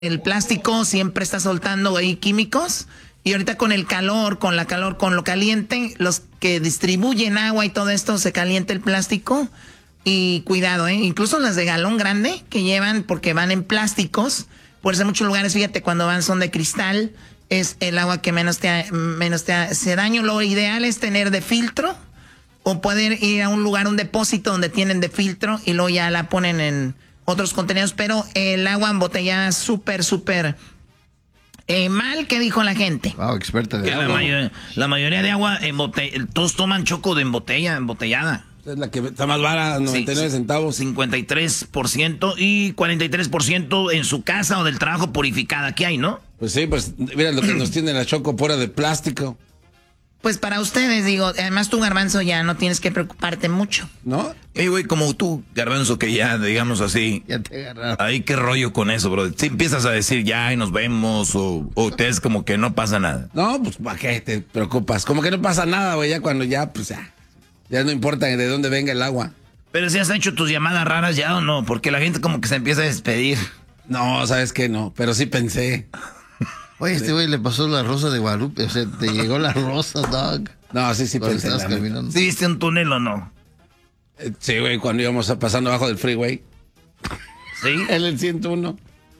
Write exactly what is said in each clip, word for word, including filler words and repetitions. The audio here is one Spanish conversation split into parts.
El plástico siempre está soltando ahí químicos y ahorita con el calor, con la calor, con lo caliente, los que distribuyen agua y todo esto, se calienta el plástico y cuidado, ¿eh? Incluso las de galón grande que llevan porque van en plásticos, por eso en muchos lugares, fíjate, cuando van son de cristal, es el agua que menos te, menos te hace daño. Lo ideal es tener de filtro o poder ir a un lugar, un depósito donde tienen de filtro y luego ya la ponen en otros contenidos, pero el agua embotellada súper, súper eh, mal. ¿Qué dijo la gente? Wow, experta de agua. La, mayor, la mayoría de agua, embotell- todos toman Choco de embotella, embotellada. Es la que está más barata, noventa y nueve sí, centavos. cincuenta y tres por ciento y cuarenta y tres por ciento en su casa o del trabajo purificada. ¿Qué hay, no? Pues sí, pues mira lo que nos tiene la Choco, pura de plástico. Pues para ustedes, digo, además tú, Garbanzo, ya no tienes que preocuparte mucho. ¿No? Ey, güey, como tú, Garbanzo, que ya, digamos así, Ya te agarraron. ahí qué rollo con eso, bro. Si empiezas a decir ya y nos vemos, o, o te es como que no pasa nada. No, pues ¿para qué te preocupas? Como que no pasa nada, güey, ya cuando ya, pues ya. Ya no importa de dónde venga el agua. Pero si has hecho tus llamadas raras ya o no, porque la gente como que se empieza a despedir. No, ¿sabes qué? No, pero sí pensé. Oye, este güey le pasó la rosa de Guadalupe, o sea, te llegó la rosa, dog. No, sí, sí Cuando pensé. estabas la neta. caminando. ¿Sí viste un túnel o no? Eh, Sí, güey, cuando íbamos a- pasando abajo del freeway. ¿Sí? En el ciento uno.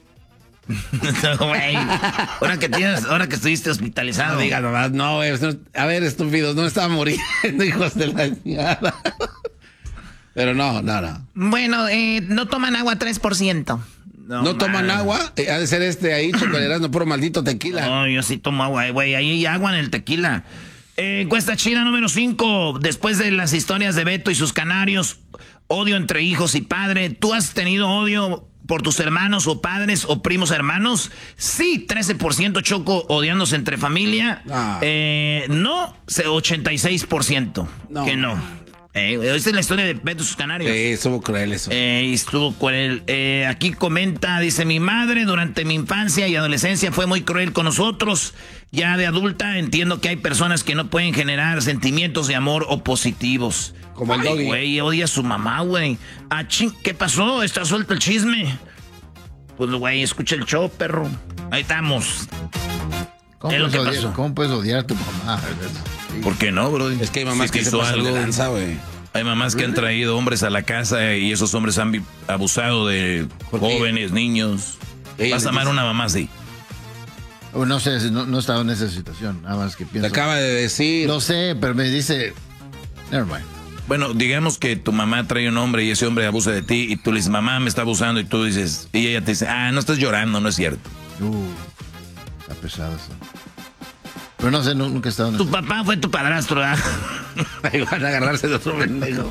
No, güey. Ahora que tienes, ahora que estuviste hospitalizado. No digas nomás, no, güey. no- A ver, estúpidos, no estaba muriendo, hijos de la chingada. Pero no, no, no. Bueno, eh, no toman agua tres por ciento. ¿No, toman man. agua? Eh, ha de ser este ahí, chocolerando, puro maldito tequila. No, yo sí tomo agua, eh, güey. Ahí hay agua en el tequila. Eh, encuesta china número cinco. Después de las historias de Beto y sus canarios, odio entre hijos y padre. ¿Tú has tenido odio por tus hermanos o padres o primos hermanos? Sí, trece por ciento, Choco, odiándose entre familia. Ah. Eh, no, se- ochenta y seis por ciento No. que no. Eh, esta es la historia de Beto y sus canarios. Sí, estuvo cruel eso. Eh, y estuvo cruel. Eh, aquí comenta, dice, mi madre durante mi infancia y adolescencia fue muy cruel con nosotros. Ya de adulta entiendo que hay personas que no pueden generar sentimientos de amor o positivos. Como el Ay, doggy. güey, odia a su mamá, güey. Ah, ching, ¿qué pasó? ¿Está suelto el chisme? Pues, güey, escucha el show, perro. Ahí estamos. ¿Cómo Es lo puedes, que odiar, pasó. ¿Cómo puedes odiar a tu mamá? ¿Por qué no, bro? Es que hay mamás Si que se hizo pasan de algo. lanza, güey. Hay mamás que han traído hombres a la casa y esos hombres han vi- abusado de ¿Por qué? jóvenes, niños. Ella Vas a les amar a dice- una mamá así. Oh, no sé, no, no estaba en esa situación, nada más que Te pienso. acaba de decir. Lo sé, pero me dice... Never mind. Bueno, digamos que tu mamá trae un hombre y ese hombre abusa de ti y tú le dices, mamá me está abusando y tú dices, y ella te dice, ah, no estás llorando, no es cierto. Uh, está pesado eso. Pero no sé, nu- nunca he estado en Tu eso. papá fue tu padrastro, ¿verdad? Ahí van a agarrarse de otro pendejo.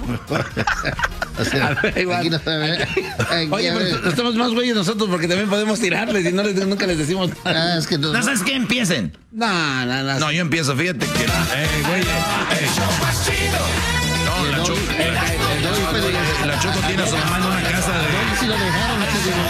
O sea, A ver, igual. aquí no se ve. Aquí, Oye, a ver. pero estamos más güeyes nosotros porque también podemos tirarles y no les, nunca les decimos nada. Ah, es que no, ¿No sabes qué? Empiecen. No, no, no. No, yo empiezo, fíjate que... Eh, güey, eh, no, la, Choco, eh, la Choco tiene a su mamá en una casa de... si lo dejaron, no sé si lo-